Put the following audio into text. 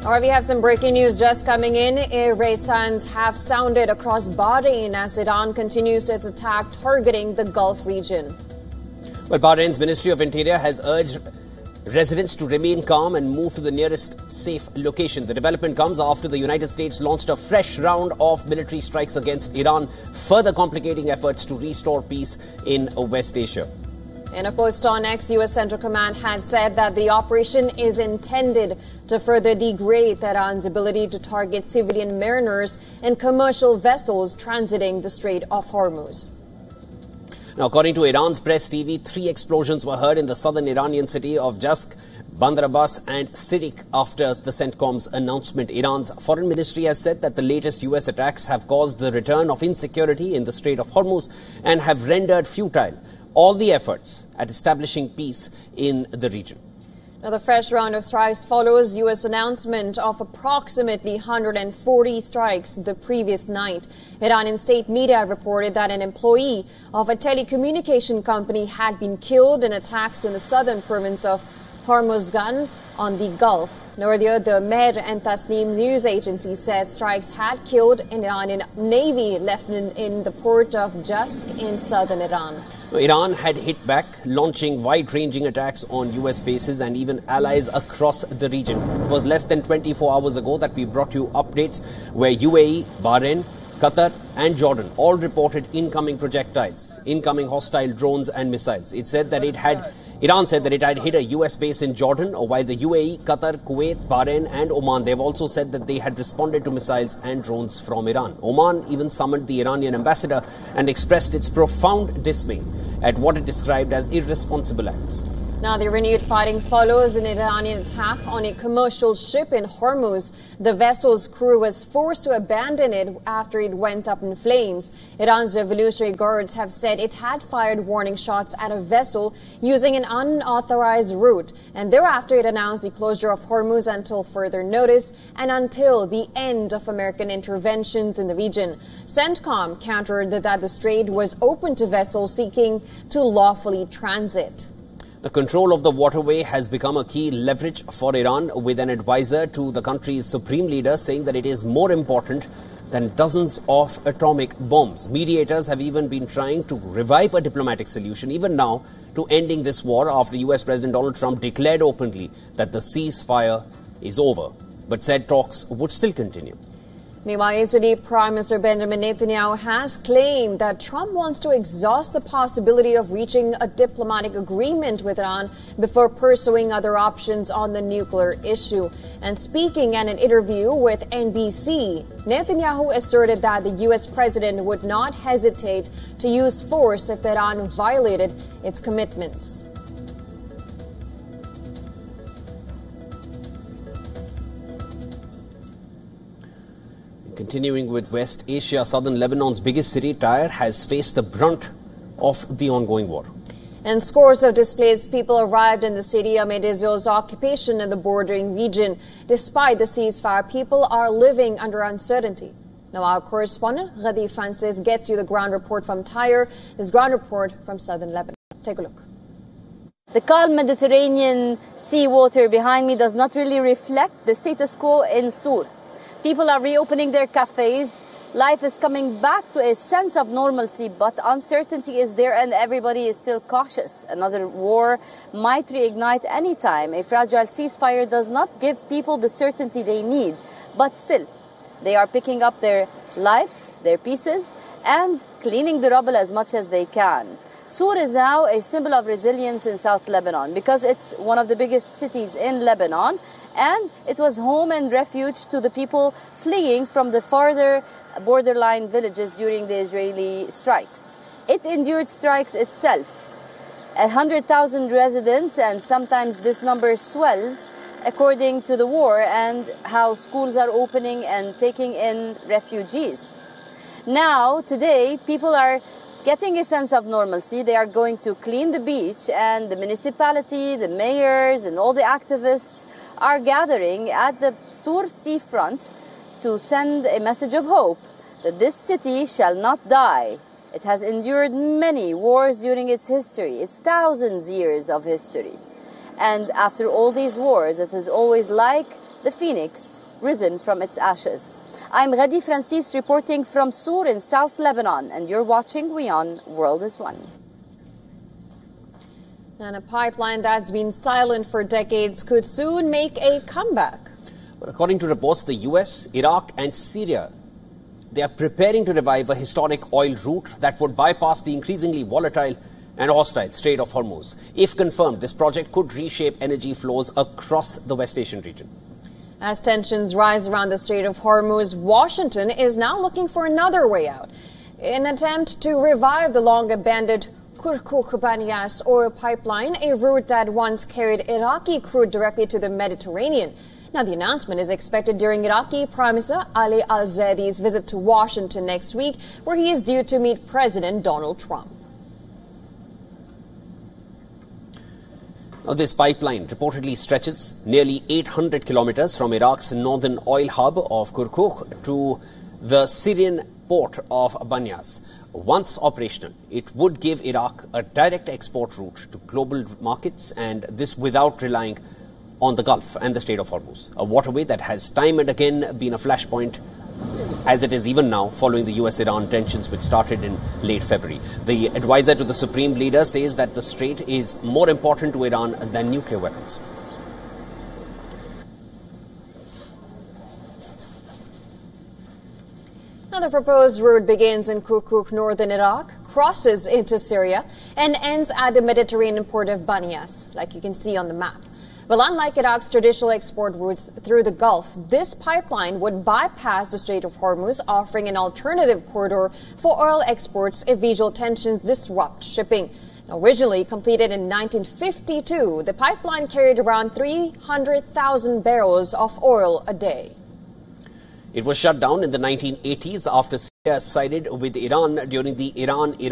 Or we have some breaking news just coming in. Air raid sirens have sounded across Bahrain as Iran continues its attack targeting the Gulf region. Well, Bahrain's Ministry of Interior has urged residents to remain calm and move to the nearest safe location. The development comes after the United States launched a fresh round of military strikes against Iran, further complicating efforts to restore peace in West Asia. In a post on X, U.S. Central Command had said that the operation is intended to further degrade Tehran's ability to target civilian mariners and commercial vessels transiting the Strait of Hormuz. Now, according to Iran's press TV, 3 explosions were heard in the southern Iranian city of Jask, Bandar Abbas and Sirik after the CENTCOM's announcement. Iran's foreign ministry has said that the latest U.S. attacks have caused the return of insecurity in the Strait of Hormuz and have rendered futile all the efforts at establishing peace in the region. Now, the fresh round of strikes follows U.S. announcement of approximately 140 strikes the previous night. Iranian state media reported that an employee of a telecommunication company had been killed in attacks in the southern province of Hormozgan on the Gulf. Earlier, the Mehr and Tasnim news agency said strikes had killed an Iranian Navy lieutenant in the port of Jask in southern Iran. Iran had hit back, launching wide-ranging attacks on U.S. bases and even allies across the region. It was less than 24 hours ago that we brought you updates where UAE, Bahrain, Qatar and Jordan all reported incoming projectiles, incoming hostile drones and missiles. Iran said that it had hit a U.S. base in Jordan, while the UAE, Qatar, Kuwait, Bahrain and Oman, they've also said that they had responded to missiles and drones from Iran. Oman even summoned the Iranian ambassador and expressed its profound dismay at what it described as irresponsible acts. Now, the renewed fighting follows an Iranian attack on a commercial ship in Hormuz. The vessel's crew was forced to abandon it after it went up in flames. Iran's Revolutionary Guards have said it had fired warning shots at a vessel using an unauthorized route. And thereafter, it announced the closure of Hormuz until further notice and until the end of American interventions in the region. CENTCOM countered that the strait was open to vessels seeking to lawfully transit. The control of the waterway has become a key leverage for Iran, with an advisor to the country's supreme leader saying that it is more important than dozens of atomic bombs. Mediators have even been trying to revive a diplomatic solution, even now, to ending this war after U.S. President Donald Trump declared openly that the ceasefire is over, but said talks would still continue. Meanwhile, yesterday, Prime Minister Benjamin Netanyahu has claimed that Trump wants to exhaust the possibility of reaching a diplomatic agreement with Iran before pursuing other options on the nuclear issue. And speaking in an interview with NBC, Netanyahu asserted that the U.S. president would not hesitate to use force if Iran violated its commitments. Continuing with West Asia, southern Lebanon's biggest city, Tyre, has faced the brunt of the ongoing war. And scores of displaced people arrived in the city amid Israel's occupation in the bordering region. Despite the ceasefire, people are living under uncertainty. Now, our correspondent, Ghadi Francis, gets you the ground report from Tyre. This ground report from southern Lebanon. Take a look. The calm Mediterranean sea water behind me does not really reflect the status quo in Sur. People are reopening their cafes. Life is coming back to a sense of normalcy, but uncertainty is there and everybody is still cautious. Another war might reignite any time. A fragile ceasefire does not give people the certainty they need, but still, they are picking up their lives, their pieces, and cleaning the rubble as much as they can. Sur is now a symbol of resilience in South Lebanon because it's one of the biggest cities in Lebanon, and it was home and refuge to the people fleeing from the farther borderline villages during the Israeli strikes. It endured strikes itself. 100,000 residents, and sometimes this number swells according to the war and how schools are opening and taking in refugees. Now, today, people are getting a sense of normalcy. They are going to clean the beach, and the municipality, the mayors, and all the activists are gathering at the Sur seafront to send a message of hope that this city shall not die. It has endured many wars during its history, its thousands years of history. And after all these wars, it is always like the phoenix risen from its ashes. I'm Ghadi Francis reporting from Sur in South Lebanon, and you're watching WION World is One. And a pipeline that's been silent for decades could soon make a comeback. But according to reports, the US, Iraq and Syria, they are preparing to revive a historic oil route that would bypass the increasingly volatile and hostile Strait of Hormuz. If confirmed, this project could reshape energy flows across the West Asian region. As tensions rise around the Strait of Hormuz, Washington is now looking for another way out. In an attempt to revive the long-abandoned Kirkuk-Banyas oil pipeline, a route that once carried Iraqi crude directly to the Mediterranean. Now, the announcement is expected during Iraqi Prime Minister Ali al-Zaidi's visit to Washington next week, where he is due to meet President Donald Trump. Now, this pipeline reportedly stretches nearly 800 kilometers from Iraq's northern oil hub of Kirkuk to the Syrian port of Banyas. Once operational, it would give Iraq a direct export route to global markets, and this without relying on the Gulf and the Strait of Hormuz, a waterway that has time and again been a flashpoint, as it is even now, following the US-Iran tensions which started in late February. The advisor to the Supreme Leader says that the strait is more important to Iran than nuclear weapons. Now, the proposed route begins in Kirkuk, northern Iraq, crosses into Syria, and ends at the Mediterranean port of Banyas, like you can see on the map. Well, unlike Iraq's traditional export routes through the Gulf, this pipeline would bypass the Strait of Hormuz, offering an alternative corridor for oil exports if regional tensions disrupt shipping. Now, originally completed in 1952, the pipeline carried around 300,000 barrels of oil a day. It was shut down in the 1980s after Syria sided with Iran during the Iran-Iraq